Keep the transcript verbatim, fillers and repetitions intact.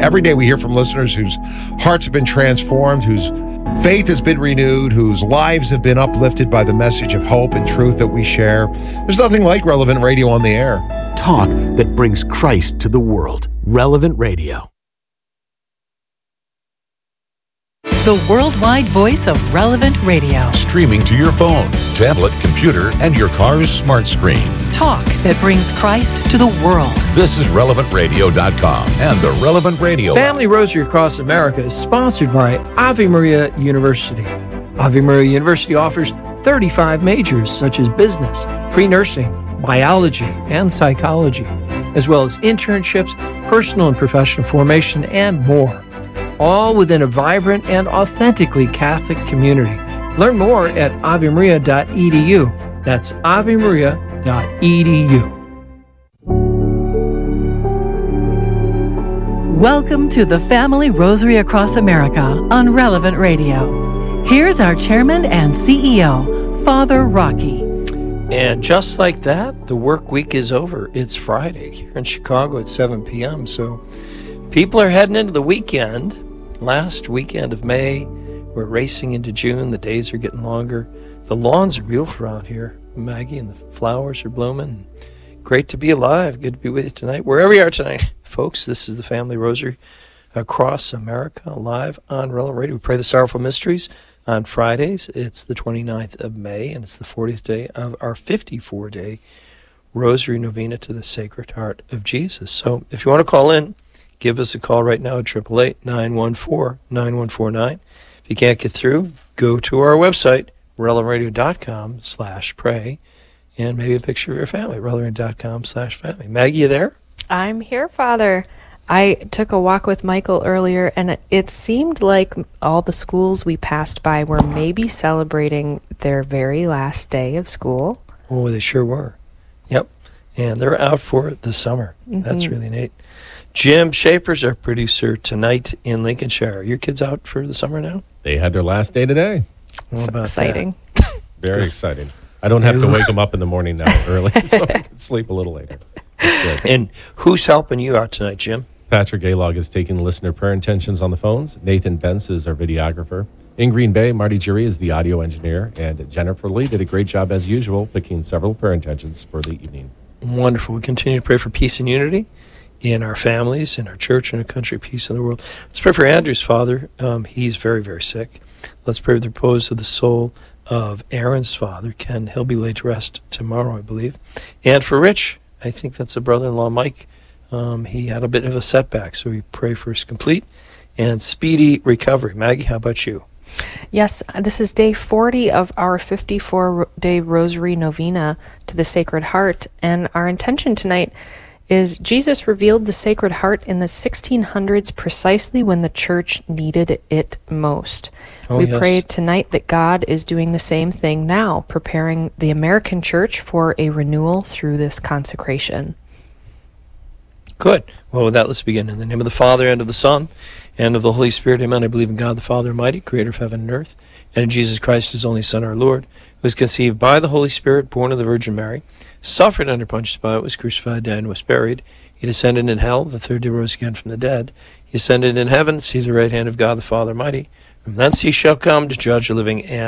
Every day we hear from listeners whose hearts have been transformed, whose faith has been renewed, whose lives have been uplifted by the message of hope and truth that we share. There's nothing like Relevant Radio on the air. Talk that brings Christ to the world. Relevant Radio. The worldwide voice of Relevant Radio. Streaming to your phone, tablet, computer, and your car's smart screen. Talk that brings Christ to the world. This is relevant radio dot com and the Relevant Radio. Family Rosary Across America is sponsored by Ave Maria University. Ave Maria University offers thirty-five majors such as business, pre-nursing, biology, and psychology, as well as internships, personal and professional formation, and more. All within a vibrant and authentically Catholic community. Learn more at ave maria dot e d u. That's ave maria dot e d u. Welcome to the Family Rosary Across America on Relevant Radio. Here's our chairman and C E O, Father Rocky. And just like that, the work week is over. It's Friday here in Chicago at seven p.m. So people are heading into the weekend. Last weekend of May, we're racing into June. The days are getting longer. The lawns are beautiful around here, Maggie, and the flowers are blooming. Great to be alive. Good to be with you tonight. Wherever you are tonight, folks, this is the Family Rosary Across America, live on Relevant Radio. We pray the Sorrowful Mysteries on Fridays. It's the twenty-ninth of May, and it's the fortieth day of our fifty-four day Rosary Novena to the Sacred Heart of Jesus. So if you want to call in, give us a call right now at eight eight eight, nine one four, nine one four nine. If you can't get through, go to our website, relevant radio dot com slash pray, and maybe a picture of your family, relevant radio dot com slash family. Maggie, you there? I'm here, Father. I took a walk with Michael earlier, and it, it seemed like all the schools we passed by were maybe celebrating their very last day of school. Oh, they sure were. Yep. And they're out for the summer. Mm-hmm. That's really neat. Jim Shaper's our producer tonight in Lincolnshire. Your kids out for the summer now? They had their last day today. It's exciting. Very Good. exciting. I don't have to wake them up in the morning now early, so I can sleep a little later. And who's helping you out tonight, Jim? Patrick Gaylog is taking listener prayer intentions on the phones. Nathan Bentz is our videographer. In Green Bay, Marty Jury is the audio engineer. And Jennifer Lee did a great job, as usual, picking several prayer intentions for the evening. Wonderful. We continue to pray for peace and unity in our families, in our church, in our country, peace in the world. Let's pray for Andrew's father. Um, he's very, very sick. Let's pray for the repose of the soul of Aaron's father, Ken. He'll be laid to rest tomorrow, I believe. And for Rich, I think that's the brother-in-law, Mike. Um, he had a bit of a setback, so we pray for his complete and speedy recovery. Maggie, how about you? Yes, this is day forty of our fifty-four day Rosary Novena to the Sacred Heart, and our intention tonight is Jesus revealed the Sacred Heart in the sixteen hundreds precisely when the Church needed it most. Oh, we yes. pray tonight that God is doing the same thing now, preparing the American Church for a renewal through this consecration. Good. Well, with that, let's begin. In the name of the Father, and of the Son, and of the Holy Spirit, amen. I believe in God the Father Almighty, creator of heaven and earth, and in Jesus Christ, his only Son, our Lord, who was conceived by the Holy Spirit, born of the Virgin Mary, suffered under Pontius Pilate, was crucified, died, and was buried. He descended in hell, the third day rose again from the dead. He ascended in heaven, seated at the right hand of God the Father Almighty. From thence he shall come to judge the living and